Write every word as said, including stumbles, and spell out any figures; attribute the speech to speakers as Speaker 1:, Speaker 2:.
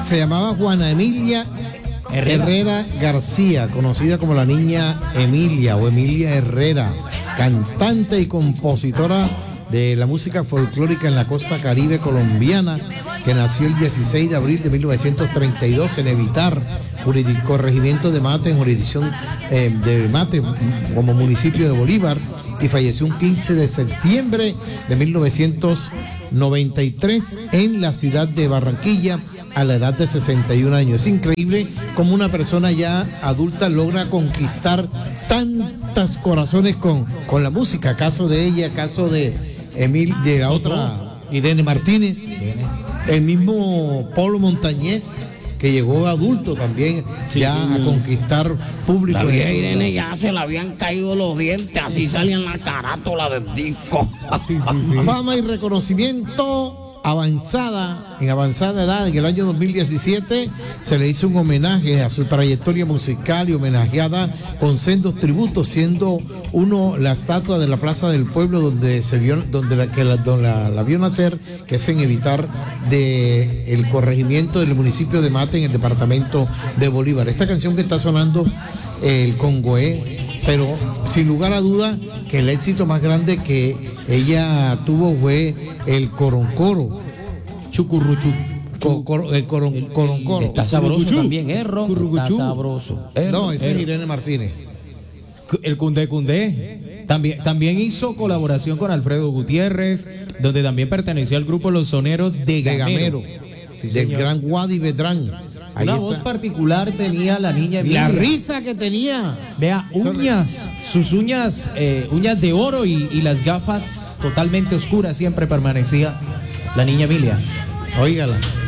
Speaker 1: se llamaba Juana Emilia Herrera. Herrera García, conocida como la niña Emilia o Emilia Herrera, cantante y compositora de la música folclórica en la costa caribe colombiana, que nació el dieciséis de abril de mil novecientos treinta y dos en Evitar, corregimiento de Mate, en jurisdicción eh, de Mate, como municipio de Bolívar, y falleció un quince de septiembre de mil novecientos noventa y tres en la ciudad de Barranquilla, a la edad de sesenta y un años. Es increíble cómo una persona ya adulta logra conquistar tantos corazones con, con la música. Caso de ella, caso de Emil, de la otra Irene Martínez, el mismo Polo Montañez, que llegó adulto también, sí, ya sí, a conquistar público.
Speaker 2: La vieja Irene ya se le habían caído los dientes, así salían la carátula del disco.
Speaker 1: Sí, sí, sí. Fama y reconocimiento avanzada, en avanzada edad. En el año dos mil diecisiete se le hizo un homenaje a su trayectoria musical y homenajeada con sendos tributos, siendo uno la estatua de la Plaza del Pueblo donde se vio, donde la, que la, donde la, la vio nacer, que es en Evitar, de el corregimiento del municipio de Mate, en el departamento de Bolívar. Esta canción que está sonando, el Congoé, pero sin lugar a duda que el éxito más grande que ella tuvo fue el Coroncoro.
Speaker 3: Chucurruchu.
Speaker 1: Co, cor, el coron, el, Coroncoro.
Speaker 2: Está sabroso también, ¿eh, Ron? Está sabroso.
Speaker 1: Er, no, ese er. es Irene Martínez.
Speaker 3: El Cundé Cundé. También, también hizo colaboración con Alfredo Gutiérrez, donde también perteneció al grupo Los Soneros de Gamero. De Gamero,
Speaker 1: sí, del gran Guadi Bedrán.
Speaker 3: Ahí Una está. Voz particular tenía la niña Emilia.
Speaker 1: La risa que tenía.
Speaker 3: Vea, uñas, sus uñas, eh, uñas de oro y, y las gafas totalmente oscuras siempre permanecía la niña Emilia.
Speaker 1: Óigala.